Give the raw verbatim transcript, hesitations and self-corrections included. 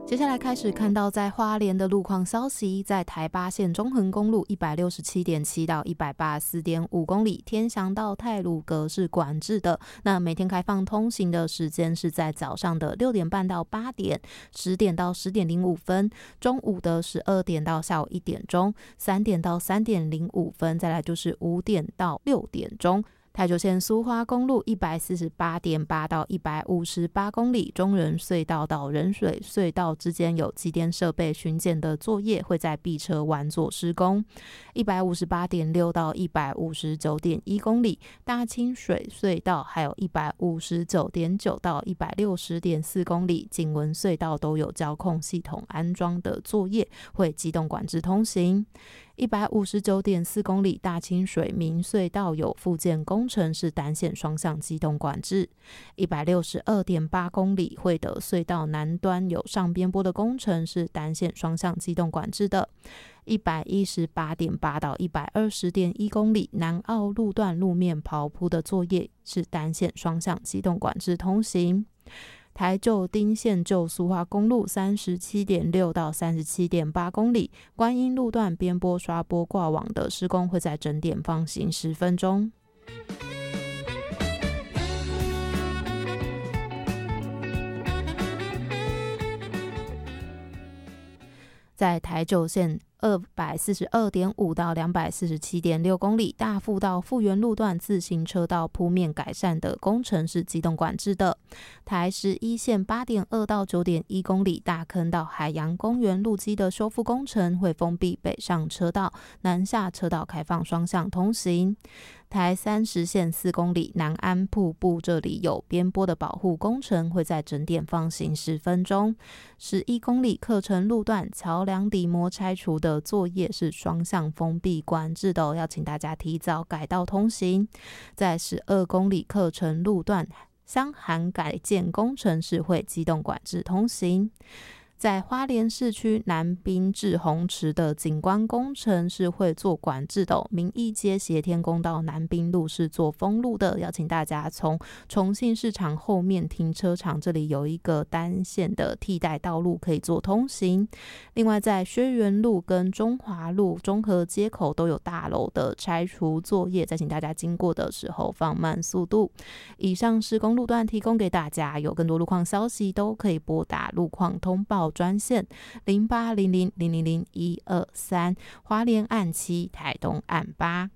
接下来开始看到在花莲的路况消息，在台八线中横公路 一百六十七点七 到 一百八十四点五 公里，天祥到太鲁阁是管制的。那每天开放通行的时间是在早上的六点半到八点，十点到十点零五分，中午的十二点到下午一点钟，三点到三点零五分，再来就是五点到六点钟。台九线苏花公路 一百四十八点八 到一百五十八公里，中仁隧道到仁水隧道之间有机电设备巡检的作业，会在闭车弯做施工。 一百五十八点六 到一百五十九点一公里，大清水隧道还有 一百五十九点九 到一百六十点四公里，景文隧道都有交控系统安装的作业，会机动管制通行。一百五十九点四公里，大清水明隧道有复建工程，是单线双向机动管制。一百六十二点八公里，惠德隧道南端有上边坡的工程，是单线双向机动管制的。一百一十八点八 到一百二十点一公里，南澳路段路面刨铺的作业是单线双向机动管制通行。台旧丁线旧苏花公路 三十七点六 到三十七点八公里，观音路段边坡刷坡挂网的施工会在整点放行十分钟。在台九线二百四十二点五 到两百四十七点六公里，大富到富源路段自行车道铺面改善的工程是机动管制的。台十一线 八点二 到九点一公里，大坑到海洋公园路基的修复工程会封闭北上车道，南下车道开放双向通行。台三十线四公里，南安瀑布这里有边坡的保护工程，会在整点放行十分钟。十一公里客城路段桥梁底膜拆除的作业是双向封闭管制的、哦、要请大家提早改道通行。在十二公里客城路段香涵改建工程是会机动管制通行。在花莲市区南滨至红池的景观工程是会做管制的、哦、民义街协天宫到南滨路是做封路的，邀请大家从重庆市场后面停车场这里有一个单线的替代道路可以做通行。另外在薛园路跟中华路中和街口都有大楼的拆除作业，再请大家经过的时候放慢速度。以上施工路段提供给大家，有更多路况消息都可以拨打路况通报专线零八零零零零零一二三，花莲岸七，台东岸八。